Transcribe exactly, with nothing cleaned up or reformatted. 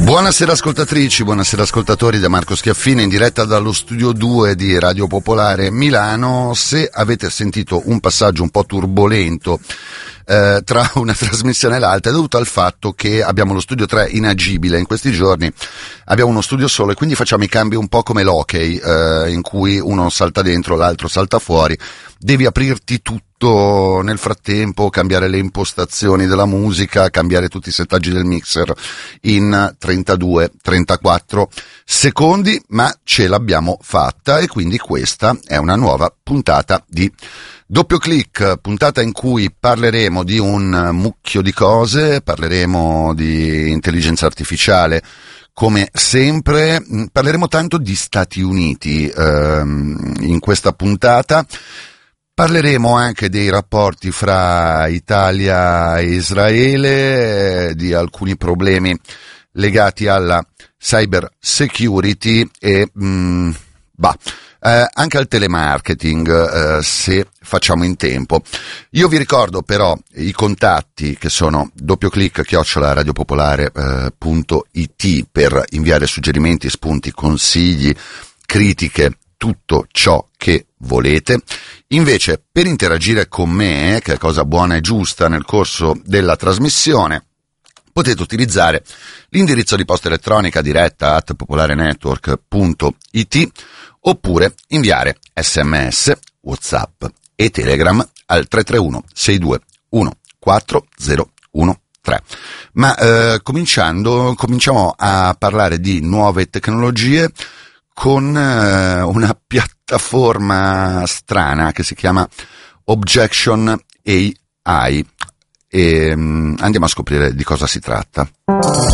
Buonasera ascoltatrici, buonasera ascoltatori, da Marco Schiaffini in diretta dallo studio due di Radio Popolare Milano. Se avete sentito un passaggio un po' turbolento eh, tra una trasmissione e l'altra è dovuto al fatto che abbiamo lo studio tre inagibile in questi giorni, abbiamo uno studio solo e quindi facciamo i cambi un po' come l'hockey, eh, in cui uno salta dentro, l'altro salta fuori, devi aprirti tutto nel frattempo, cambiare le impostazioni della musica, cambiare tutti i settaggi del mixer in trentadue trentaquattro secondi, ma ce l'abbiamo fatta e quindi questa è una nuova puntata di Doppio Click, puntata in cui parleremo di un mucchio di cose, parleremo di intelligenza artificiale come sempre, parleremo tanto di Stati Uniti ehm, in questa puntata. Parleremo anche dei rapporti fra Italia e Israele, di alcuni problemi legati alla cyber security e mh, bah, eh, anche al telemarketing, eh, se facciamo in tempo. Io vi ricordo però i contatti che sono doppioclick chiocciola radiopopolare punto it per inviare suggerimenti, spunti, consigli, critiche, tutto ciò che volete. Invece, per interagire con me, che è cosa buona e giusta nel corso della trasmissione, potete utilizzare l'indirizzo di posta elettronica diretta at popolarenetwork punto it oppure inviare sms, WhatsApp e Telegram al tre tre uno sei due uno quattro zero uno tre. Ma eh, cominciando, cominciamo a parlare di nuove tecnologie con eh, una piattaforma strana che si chiama Objection A I e um, andiamo a scoprire di cosa si tratta.